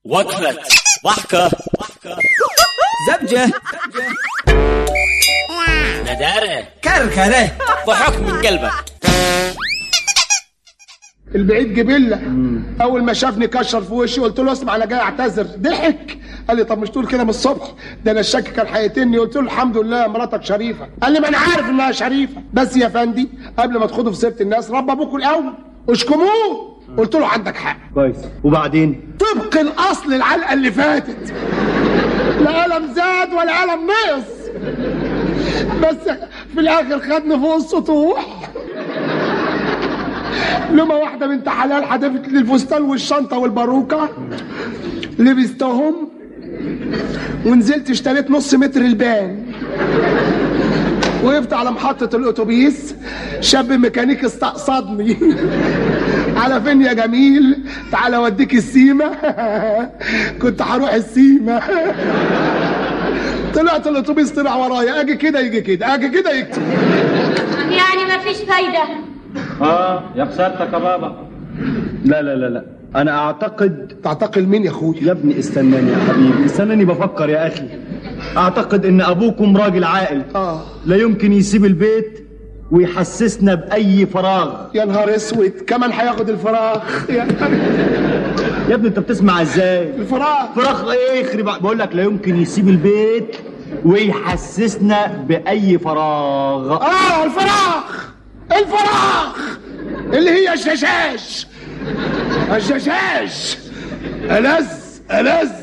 وقفة ضحكة زبجة ندارة كركرة ضحك من قلبك. البعيد جبله اول ما شافني كشر في وشي، قلت له اسمع انا جاي اعتذر. ضحك قال لي طب مش تقول كده من الصبح؟ ده انا الشك كان هيقتلني. قلت له الحمد لله مراتك شريفه. قال لي ما انا عارف انها شريفه، بس يا فندي قبل ما تخوضوا في سيره الناس رب ابوكم الاول اشكموه. قلت له عندك حق كويس. وبعدين طبق الاصل العلقه اللي فاتت، لا قلم زاد ولا قلم نقص، بس في الاخر خدني فوق السطوح. لما واحده بنت حلال حدفت لي الفستان والشنطه والباروكه، لبستهم ونزلت اشتريت نص متر البان. وقفت على محطه الاتوبيس، شاب ميكانيكي استقصدني. على فين يا جميل؟ تعالى اوديك السيمه. كنت هروح السيمه. طلعت الاتوبيس طلع ورايا، اجي كده يجي كده، اجي كده يجي كده. يعني مفيش فايده. يا خسارتك يا بابا. لا لا لا لا، انا اعتقد. تعتقل مين يا اخويا؟ يا ابني استناني يا حبيبي، استناني بفكر يا اخي. اعتقد ان ابوكم راجل عاقل. لا يمكن يسيب البيت ويحسسنا باي فراغ. يا نهار اسود، كمان هياخد الفراغ. يا ابني انت بتسمع ازاي؟ فراغ ايه يخرب؟ بقول لك لا يمكن يسيب البيت ويحسسنا باي فراغ. الفراغ اللي هي الجشاش. ألذ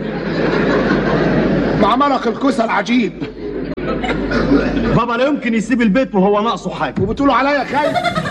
مع مرق الكوسه العجيب. بابا لا يمكن يسيب البيت وهو ناقصه حاجه. وبتقولوا عليا خايف؟